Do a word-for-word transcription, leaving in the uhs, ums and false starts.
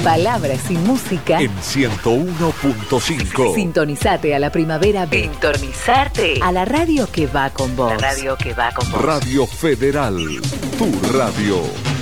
Palabras y música en ciento uno punto cinco. Sintonizate a la primavera. Sintonizarte a la radio que va con vos. La radio que va con vos. Radio Federal, tu radio.